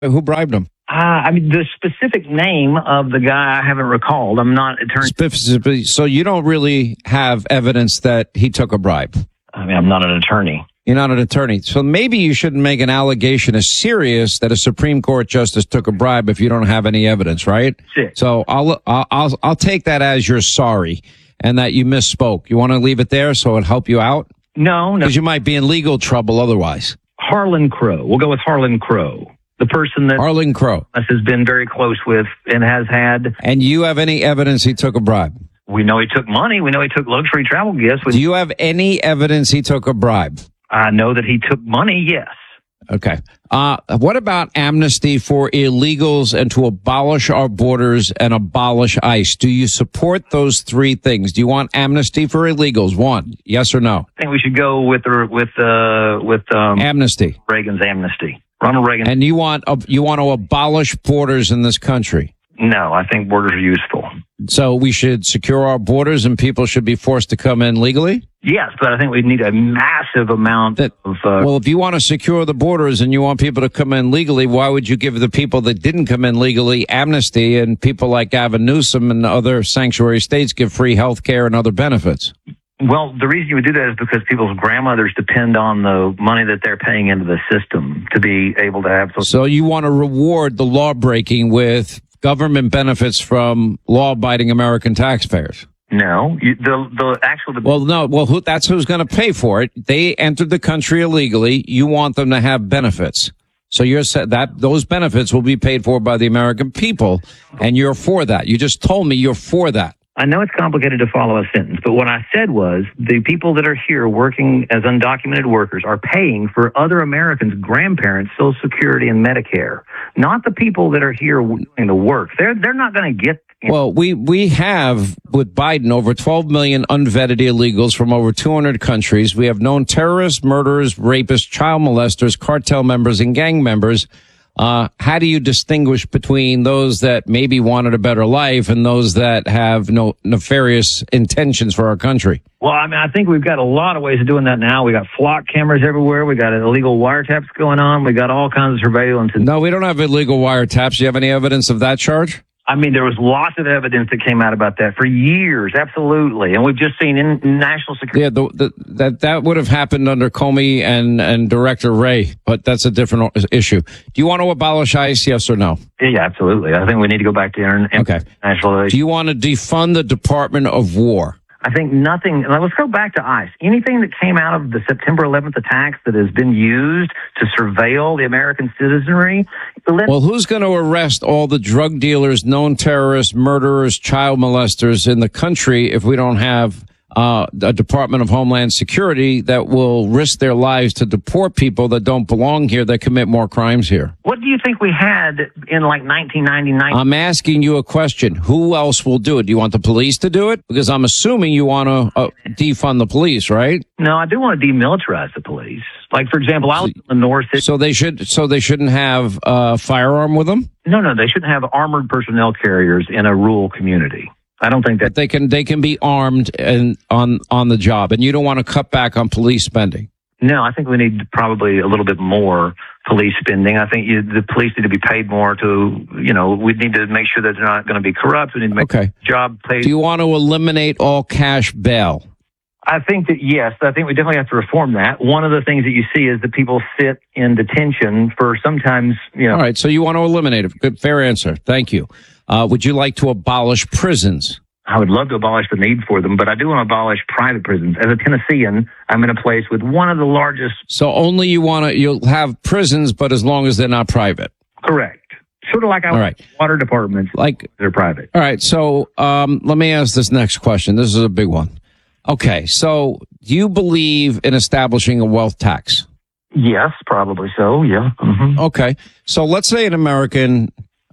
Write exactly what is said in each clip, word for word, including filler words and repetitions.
Who bribed him? Uh, I mean, the specific name of the guy I haven't recalled. I'm not attorney. Specifically, so you don't really have evidence that he took a bribe. I mean, I'm not an attorney. You're not an attorney. So maybe you shouldn't make an allegation as serious that a Supreme Court justice took a bribe if you don't have any evidence, right? Six. So I'll, I'll, I'll, I'll take that as you're sorry and that you misspoke. You want to leave it there so it'll help you out? No, no. Because you might be in legal trouble otherwise. Harlan Crow. We'll go with Harlan Crow. The person that Harlan Crow has been very close with and has had. And you have any evidence he took a bribe? We know he took money. We know he took luxury travel gifts. Do you have any evidence he took a bribe? I know that he took money, yes. Okay. Uh, what about amnesty for illegals and to abolish our borders and abolish ICE? Do you support those three things? Do you want amnesty for illegals? One, yes or no? I think we should go with the, with uh, with um, amnesty. Reagan's amnesty. Ronald Reagan. And you want uh, you want to abolish borders in this country? No, I think borders are useful. So we should secure our borders and people should be forced to come in legally? Yes, but I think we need a massive amount that, of... Uh, well, if you want to secure the borders and you want people to come in legally, why would you give the people that didn't come in legally amnesty and people like Gavin Newsom and other sanctuary states give free health care and other benefits? Well, the reason you would do that is because people's grandmothers depend on the money that they're paying into the system to be able to have... So you want to reward the law breaking with government benefits from law-abiding American taxpayers? No, you, the the actual. The, well, no. Well, who, that's who's going to pay for it. They entered the country illegally. You want them to have benefits, so you're said that those benefits will be paid for by the American people, and you're for that. You just told me you're for that. I know it's complicated to follow a sentence, but what I said was the people that are here working as undocumented workers are paying for other Americans' grandparents' Social Security and Medicare, not the people that are here doing the work. They're they're not going to get. Well, we, we have, with Biden, over twelve million unvetted illegals from over two hundred countries. We have known terrorists, murderers, rapists, child molesters, cartel members, and gang members. Uh, how do you distinguish between those that maybe wanted a better life and those that have no nefarious intentions for our country? Well, I mean, I think we've got a lot of ways of doing that now. We got flock cameras everywhere. We got illegal wiretaps going on. We got all kinds of surveillance. No, we don't have illegal wiretaps. Do you have any evidence of that charge? I mean, there was lots of evidence that came out about that for years, absolutely. And we've just seen in national security. Yeah, the, the, that that would have happened under Comey and, and Director Wray, but that's a different issue. Do you want to abolish ICE, yes or no? Yeah, absolutely. I think we need to go back to international. Okay. Do you want to defund the Department of War? I think nothing. Let's go back to ICE. Anything that came out of the September eleventh attacks that has been used to surveil the American citizenry. Well, who's going to arrest all the drug dealers, known terrorists, murderers, child molesters in the country if we don't have uh a Department of Homeland Security that will risk their lives to deport people that don't belong here, that commit more crimes here? What do you think we had in like nineteen ninety-nine? I'm asking you a question. Who else will do it? Do you want the police to do it? Because I'm assuming you want to uh, defund the police, right? No, I do want to demilitarize the police. Like, for example, I was in the North. So they should. So they shouldn't have a firearm with them? No, no, they shouldn't have armored personnel carriers in a rural community. I don't think that but they can they can be armed and on on the job, and you don't want to cut back on police spending. No, I think we need probably a little bit more police spending. I think you, the police need to be paid more to, you know, we need to make sure that they're not going to be corrupt. We need to make okay. the job paid. Do you want to eliminate all cash bail? I think that, yes, I think we definitely have to reform that. One of the things that you see is that people sit in detention for sometimes, you know. All right, so you want to eliminate it. Good, fair answer. Thank you. Uh, would you like to abolish prisons? I would love to abolish the need for them, but I do want to abolish private prisons. As a Tennessean, I'm in a place with one of the largest. So only you want to, you'll have prisons, but as long as they're not private. Correct. Sort of like our right. water departments, like they're private. All right. So um, let me ask this next question. This is a big one. Okay. So do you believe in establishing a wealth tax? Yes, probably so. Yeah. Mm-hmm. Okay. So let's say an American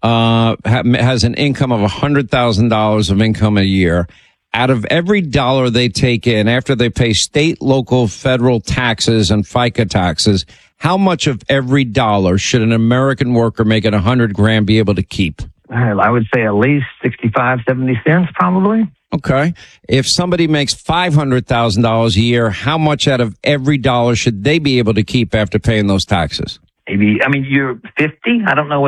uh ha- has an income of one hundred thousand dollars of income a year. Out of every dollar they take in, after they pay state, local, federal taxes and FICA taxes, how much of every dollar should an American worker making a hundred grand be able to keep? I would say at least sixty-five, seventy cents, probably. Okay. If somebody makes five hundred thousand dollars a year, how much out of every dollar should they be able to keep after paying those taxes? Maybe, I mean, you're fifty. I don't know what